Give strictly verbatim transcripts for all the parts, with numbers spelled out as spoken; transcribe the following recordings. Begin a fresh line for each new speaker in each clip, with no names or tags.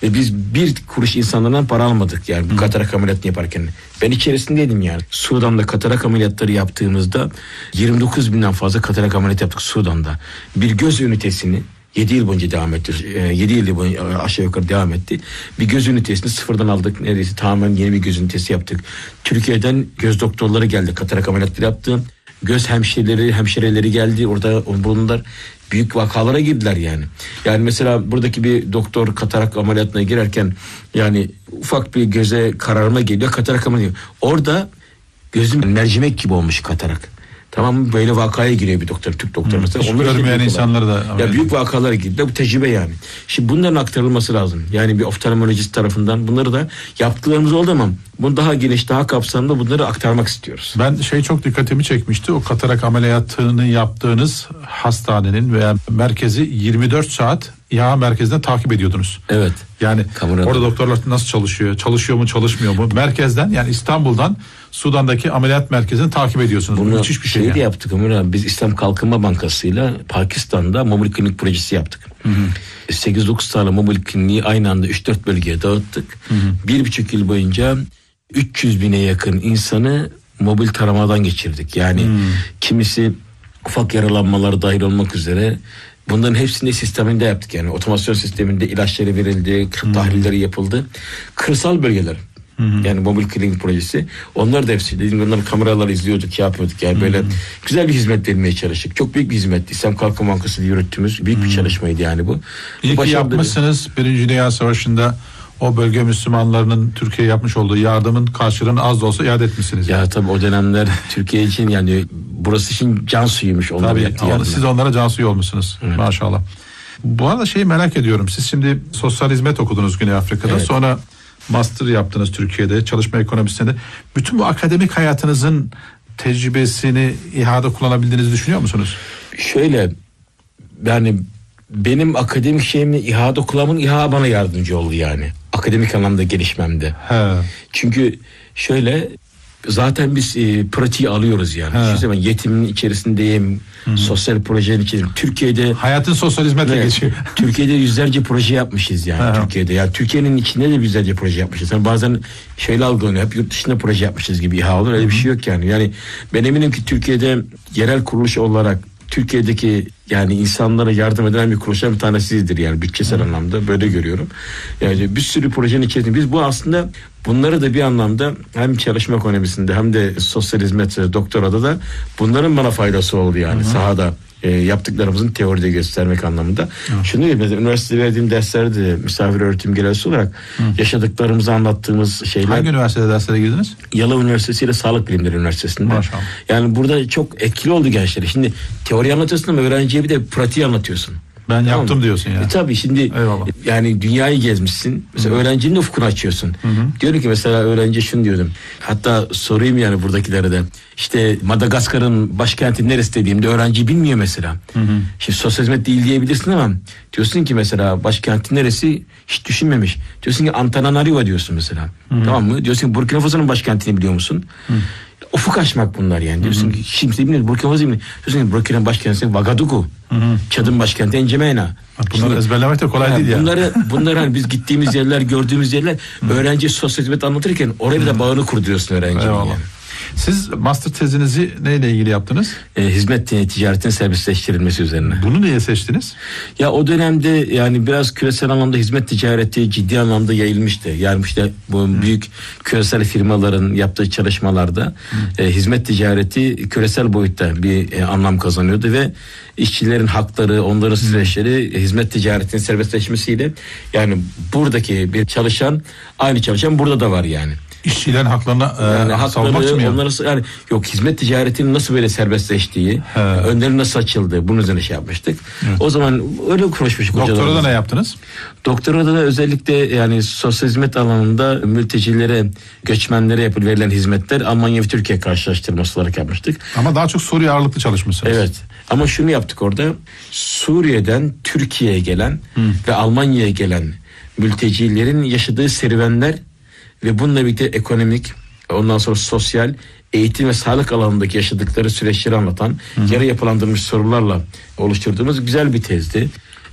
Ve biz bir kuruş insanlardan para almadık yani bu Hı. katarak ameliyatını yaparken. Ben içerisindeydim yani. Sudan'da katarak ameliyatları yaptığımızda yirmi dokuz binden fazla katarak ameliyat yaptık Sudan'da. Bir göz ünitesini yedi yıl boyunca devam etti. yedi yıl boyunca aşağı yukarı devam etti. Bir göz ünitesini sıfırdan aldık. Neredeyse tamamen yeni bir göz ünitesi yaptık. Türkiye'den göz doktorları geldi. Katarak ameliyatları yaptı. Göz hemşireleri, hemşireleri geldi. Orada bulundular. Büyük vakalara girdiler yani. Yani mesela buradaki bir doktor katarak ameliyatına girerken yani ufak bir göze kararma geliyor. Katarak ameliyatı. Orada gözüm mercimek gibi olmuş katarak. Tamam mı? Böyle vakaya giriyor bir doktor, Türk doktor mesela.
Hiç görmeyen insanları da.
Ya büyük vakalara girdi. Bu tecrübe yani. Şimdi bunların aktarılması lazım. Yani bir oftalmolojist tarafından bunları da yaptıklarımız oldu ama bunu daha geniş, daha kapsamlı bunları aktarmak istiyoruz.
Ben şey çok dikkatimi çekmişti. O katarak ameliyatını yaptığınız hastanenin veya merkezi yirmi dört saat İHA merkezden takip ediyordunuz.
Evet.
Yani
Kamerada.
Orada doktorlar nasıl çalışıyor, çalışıyor mu, çalışmıyor mu? Merkezden yani İstanbul'dan Sudan'daki ameliyat merkezini takip ediyorsunuz.
Bunu
müthiş bir şey.
Şey
yani.
de yaptık Ömer abi. Biz İslam Kalkınma Bankası'yla Pakistan'da mobil klinik projesi yaptık. Hı hı. sekiz dokuz tane mobil kliniği aynı anda üç dört bölgeye dağıttık. Hı hı. Bir buçuk yıl boyunca üç yüz bine yakın insanı mobil taramadan geçirdik. Yani hı. kimisi ufak yaralanmalar dahil olmak üzere bunların hepsini sisteminde yaptık yani. Otomasyon sisteminde ilaçları verildi, hmm. tahlilleri yapıldı. Kırsal bölgeler. Hmm. Yani mobil klinik projesi. Onlar da hepsi. Dediğim gibi onların kameraları izliyorduk, yapıyorduk. Yani hmm. böyle güzel bir hizmet vermeye çalıştık. Çok büyük bir hizmetti. İslam Kalkınma Bankası diye yürüttüğümüz büyük hmm. bir çalışmaydı yani bu.
İyi ki yapmışsınız. Birinci Dünya Savaşı'nda o bölge Müslümanlarının Türkiye'ye yapmış olduğu yardımın karşılığını az da olsa iade etmişsiniz.
Ya tabii o dönemler Türkiye için yani burası için can suyuymuş.
Tabii ama siz onlara can suyu olmuşsunuz. Evet. Maşallah. Bu arada şeyi merak ediyorum. Siz şimdi sosyal hizmet okudunuz Güney Afrika'da. Evet. Sonra master yaptınız Türkiye'de çalışma ekonomisinde. Bütün bu akademik hayatınızın tecrübesini İHA'da kullanabildiğinizi düşünüyor musunuz?
Şöyle yani benim akademik şeyimle İHA'da kullanmam İHA bana yardımcı oldu yani. Akademik anlamda gelişmemde. He. Çünkü şöyle zaten biz e, pratiği alıyoruz yani. Şu zaman yetimin içerisindeyim. Hı-hı. Sosyal projenin içerisinde. Türkiye'de
hayatın sosyal hizmetle evet, geçiyor.
Türkiye'de yüzlerce proje yapmışız yani. He. Türkiye'de. Yani Türkiye'nin içinde de yüzlerce proje yapmışız. Yani bazen şöyle algılanıyor. Hep yurt dışında proje yapmışız gibi İHA olur. Öyle Hı-hı. bir şey yok yani. Yani ben eminim ki Türkiye'de yerel kuruluş olarak Türkiye'deki yani insanlara yardım eden bir kuruluşlar bir tanesiyizdir yani bütçesel hmm. anlamda böyle görüyorum. Yani bir sürü projenin içerisinde biz bu aslında bunları da bir anlamda hem çalışma ekonomisinde hem de sosyal hizmet ve doktorada da bunların bana faydası oldu yani hmm. sahada. E, yaptıklarımızın teoride göstermek anlamında. Hı. Şunu diyeyim, mesela üniversitede verdiğim derslerde misafir öğretim görevlisi olarak Hı. yaşadıklarımızı anlattığımız şeyler.
Hangi üniversitede derslere girdiniz?
Yalova Üniversitesi ile Sağlık Bilimleri Üniversitesi'nde. Maşallah. Yani burada çok etkili oldu gençler. Şimdi teori anlatıyorsun ama öğrenciye bir de pratiği anlatıyorsun.
Ben tamam yaptım mı? Diyorsun ya.
E, tabii şimdi Eyvallah. Yani dünyayı gezmişsin. Mesela Hı-hı. öğrencinin ufkunu açıyorsun. Hı-hı. Diyorum ki mesela öğrenci şunu diyordum. Hatta sorayım yani buradakilere de. İşte Madagaskar'ın başkenti neresi dediğimde öğrenci bilmiyor mesela. Hı-hı. Şimdi sosyal hizmet değil diyebilirsin ama diyorsun ki mesela başkenti neresi hiç düşünmemiş. Diyorsun ki Antananarivo diyorsun mesela. Hı-hı. Tamam mı? Diyorsun ki Burkina Faso'nun başkentini biliyor musun? Hı-hı. Ufuk açmak bunlar yani. Diyorsun ki şimdi bilmiyorum Burkina Faso'yu bilmiyorum. Diyorsun ki Burkina'nın başkenti Vagadugu. Hı hı. Çad'ın başkenti N'Djamena.
Bunları şimdi, ezberlemek de kolay yani değil yani.
Bunları, bunları hani biz gittiğimiz yerler, gördüğümüz yerler öğrenci sosyal hizmet anlatırken oraya da bağını kurduruyorsun öğrencinin yani.
Siz master tezinizi neyle ilgili yaptınız?
E, hizmet ticaretin serbestleştirilmesi üzerine.
Bunu niye seçtiniz?
Ya o dönemde yani biraz küresel anlamda hizmet ticareti ciddi anlamda yayılmıştı. Yani işte bu hmm. büyük küresel firmaların yaptığı çalışmalarda hmm. e, hizmet ticareti küresel boyutta bir e, anlam kazanıyordu ve işçilerin hakları, onların süreçleri hmm. hizmet ticaretinin serbestleşmesiyle yani buradaki bir çalışan aynı çalışan burada da var yani.
İşçilerin haklarına yani e, savunmak için mi?
Onları, yani yok hizmet ticaretinin nasıl böyle serbestleştiği, He. önleri nasıl açıldığı bunun üzerine şey yapmıştık. Evet. O zaman öyle konuşmuştuk.
Doktorada ne yaptınız?
Doktorada da özellikle yani sosyal hizmet alanında mültecilere, göçmenlere yapıp verilen hizmetler Almanya ve Türkiye karşılaştırması olarak yapmıştık.
Ama daha çok Suriye ağırlıklı çalışmışsınız.
Evet. Ama şunu yaptık orada. Suriye'den Türkiye'ye gelen Hı. ve Almanya'ya gelen mültecilerin yaşadığı serüvenler ve bununla birlikte ekonomik, ondan sonra sosyal, eğitim ve sağlık alanındaki yaşadıkları süreçleri anlatan, hı hı. yarı yapılandırılmış sorularla oluşturduğumuz güzel bir tezdi.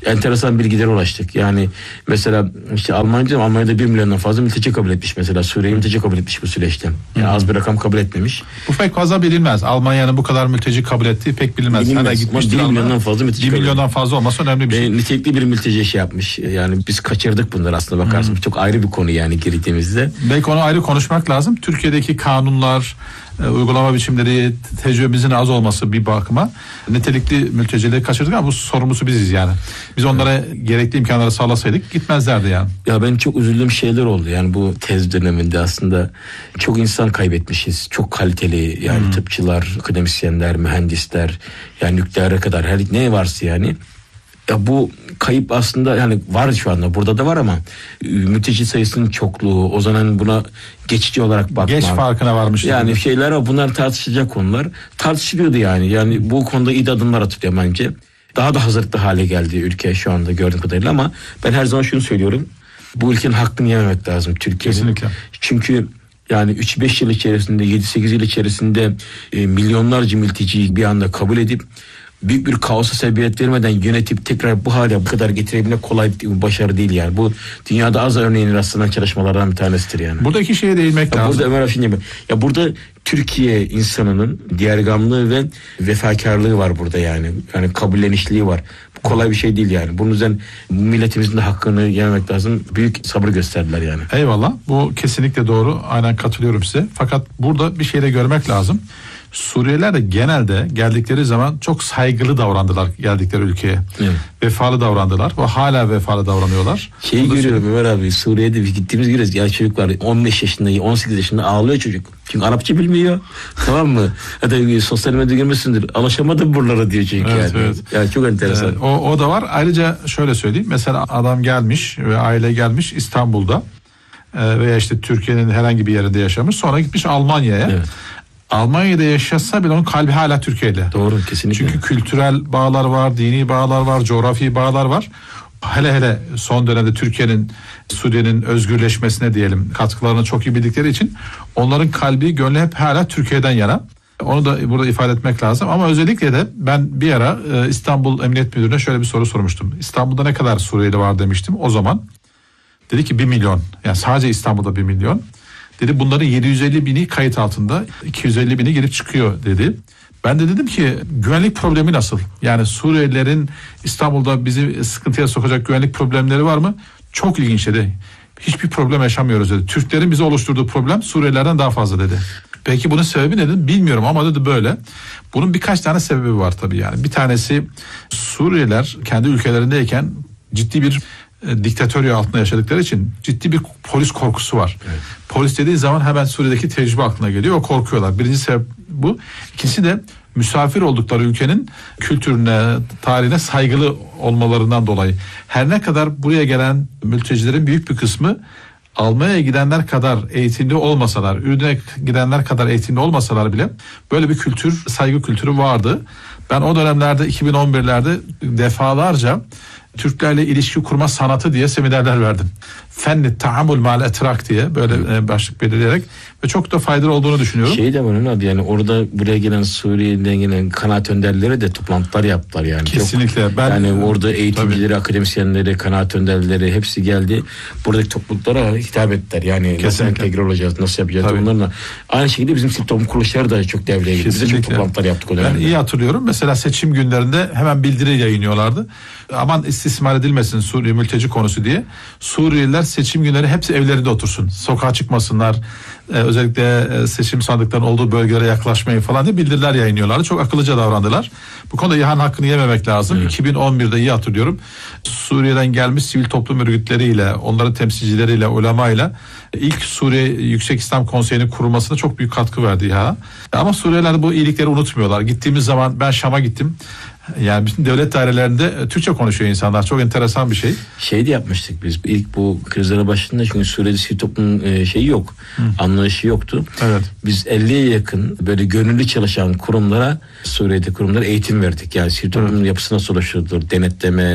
enteresan bilgilere ulaştık. Yani mesela işte Almanca, Almanya'da bir milyondan fazla mülteci kabul etmiş mesela. Suriye'yi mülteci kabul etmiş bu süreçte. Yani az bir rakam kabul etmemiş.
Bu pek fazla bilinmez. Almanya'nın bu kadar mülteci kabul ettiği pek bilinmez.
Bilinmez. Ama bir milyondan fazla mülteci
bir milyondan fazla olması önemli bir şey.
Ve nitelikli bir mülteci şey yapmış. Yani biz kaçırdık bunları aslında bakarsanız. Hmm. Çok ayrı bir konu yani girdiğimizde.
Belki onu ayrı konuşmak lazım. Türkiye'deki kanunlar, e, uygulama biçimleri, tecrübemizin az olması bir bakıma nitelikli mültecileri kaçırdık ama bu sorumlusu biziz yani. Biz onlara evet. gerekli imkanları sağlasaydık gitmezlerdi yani.
Ya ben çok üzüldüğüm şeyler oldu. Yani bu tez döneminde aslında çok insan kaybetmişiz. Çok kaliteli yani hmm. tıpçılar, akademisyenler, mühendisler, yani nükleere kadar her ne varsa yani. Ya bu kayıp aslında yani var şu anda burada da var ama mülteci sayısının çokluğu, o zaman buna geçici olarak bakmak.
Geç farkına varmış.
Yani gibi. Şeyler var, bunlar tartışılacak konular. Tartışılıyordu yani. Yani bu konuda iyi adımlar atılıyor bence. Daha da hazırlıklı hale geldi ülke şu anda gördüğüm kadarıyla ama ben her zaman şunu söylüyorum. Bu ülkenin hakkını yememek lazım Türkiye'nin.
Kesinlikle.
Çünkü yani üç beş yıl içerisinde, yedi sekiz yıl içerisinde e, milyonlarca mülteciyi bir anda kabul edip büyük bir kaosa sebebiyet vermeden yönetip tekrar bu hale bu kadar getirebilmek kolay bir başarı değil yani. Bu dünyada az örneğin rastlanan çalışmalardan bir tanesidir yani.
Buradaki şeye değinmek
ya
lazım.
Burada Ömer Afşin gibi. Ya burada Türkiye insanının diğergamlığı ve vefakarlığı var burada yani. Yani kabullenişliği var. Bu kolay bir şey değil yani. Bunun yüzden milletimizin de hakkını yememek lazım. Büyük sabır gösterdiler yani.
Eyvallah. Bu kesinlikle doğru. Aynen katılıyorum size. Fakat burada bir şey de görmek lazım. Suriyeliler de genelde geldikleri zaman çok saygılı davrandılar geldikleri ülkeye. Evet. Vefalı davrandılar ve hala vefalı davranıyorlar.
Şeyi görüyorum Ömer abi, Suriye'de gittiğimiz görüyoruz. Ya çocuk var on beş yaşında, on sekiz yaşında ağlıyor çocuk. Çünkü Arapça bilmiyor. Tamam mı? Hatta sosyal medyada görmüşsündür. Alışamadım buralara diyor çünkü evet, yani. Evet. Yani çok enteresan.
Ee, o, o da var. Ayrıca şöyle söyleyeyim. Mesela adam gelmiş ve aile gelmiş İstanbul'da e, veya işte Türkiye'nin herhangi bir yerinde yaşamış. Sonra gitmiş Almanya'ya. Evet. Almanya'da yaşasa bile onun kalbi hala Türkiye'yle.
Doğru, kesinlikle.
Çünkü kültürel bağlar var, dini bağlar var, coğrafi bağlar var. Hele hele son dönemde Türkiye'nin, Suriye'nin özgürleşmesine diyelim katkılarını çok iyi bildikleri için onların kalbi, gönlü hep hala Türkiye'den yana. Onu da burada ifade etmek lazım. Ama özellikle de ben bir ara İstanbul Emniyet Müdürü'ne şöyle bir soru sormuştum. İstanbul'da ne kadar Suriyeli var demiştim o zaman. Dedi ki bir milyon. Yani sadece İstanbul'da bir milyon. Dedi bunların yedi yüz elli bini kayıt altında, iki yüz elli bini girip çıkıyor dedi. Ben de dedim ki güvenlik problemi nasıl? Yani Suriyelilerin İstanbul'da bizi sıkıntıya sokacak güvenlik problemleri var mı? Çok ilginç dedi. Hiçbir problem yaşamıyoruz dedi. Türklerin bize oluşturduğu problem Suriyelilerden daha fazla dedi. Peki bunun sebebi ne dedim? Bilmiyorum ama dedi böyle. Bunun birkaç tane sebebi var tabii yani. Bir tanesi Suriyeliler kendi ülkelerindeyken ciddi bir E, diktatörya altında yaşadıkları için ciddi bir polis korkusu var. Evet. Polis dediği zaman hemen Suriye'deki tecrübe aklına geliyor. O korkuyorlar. Birinci sebep bu. İkincisi de misafir oldukları ülkenin kültürüne, tarihine saygılı olmalarından dolayı. Her ne kadar buraya gelen mültecilerin büyük bir kısmı Almanya'ya gidenler kadar eğitimli olmasalar, Ürdün'e gidenler kadar eğitimli olmasalar bile böyle bir kültür, saygı kültürü vardı. Ben o dönemlerde iki bin on birlerde defalarca Türklerle ilişki kurma sanatı diye seminerler verdim. Fenni taamul mal etrak diye böyle e, başlık belirleyerek ve çok da faydalı olduğunu düşünüyorum.
Şey de var önemli yani orada buraya gelen Suriye'den gelen kanaat önderleri de toplantılar yaptılar yani.
Kesinlikle.
Çok, ben, yani orada eğitimcileri, tabii. akademisyenleri, kanaat önderleri hepsi geldi. Buradaki topluluklara hitap ettiler. Yani kesinlikle. Nasıl entegre olacağız, nasıl yapacağız tabii. Onlarla. Aynı şekilde bizim sivil toplum kuruluşları da çok devreye girdi. Biz de çok toplantılar yaptık o dönemde.
Ben iyi hatırlıyorum. Mesela seçim günlerinde hemen bildiri yayınlıyorlardı. Aman istismar edilmesin Suriye mülteci konusu diye. Suriyeliler seçim günleri hepsi evlerinde otursun. Sokağa çıkmasınlar. Ee, özellikle seçim sandıklarının olduğu bölgelere yaklaşmayın falan diye bildiriler yayınlıyorlardı. Çok akıllıca davrandılar. Bu konuda İHA'nın hakkını yememek lazım. Evet. iki bin on birde iyi hatırlıyorum. Suriye'den gelmiş sivil toplum örgütleriyle, onların temsilcileriyle, ulemayla ilk Suriye Yüksek İslam Konseyi'nin kurulmasına çok büyük katkı verdi İHA. Ama Suriyeliler bu iyilikleri unutmuyorlar. Gittiğimiz zaman ben Şam'a gittim. Yani bütün devlet dairelerinde Türkçe konuşuyor insanlar. Çok enteresan bir şey.
Şey de yapmıştık biz. İlk bu krizlerin başında çünkü Suriye'de sivil toplumun şeyi yok. Hı. Anlayışı yoktu. Evet. Biz elliye yakın böyle gönüllü çalışan kurumlara, Suriye'de kurumlara eğitim verdik. Yani sivil toplumun yapısı nasıl oluşturulur, denetleme,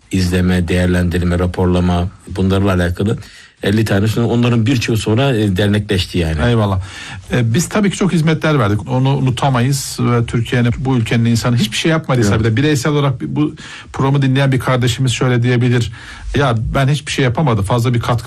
izleme, değerlendirme, raporlama, bunlarla alakalı elli tane, sonra onların birçoğu sonra e, dernekleşti yani.
Eyvallah. Ee, biz tabii ki çok hizmetler verdik. Onu unutamayız ve Türkiye'nin, bu ülkenin insanı hiçbir şey yapmadıysa
Evet.
bile bireysel olarak bu programı dinleyen bir kardeşimiz şöyle diyebilir: ya ben hiçbir şey yapamadım, fazla bir katkı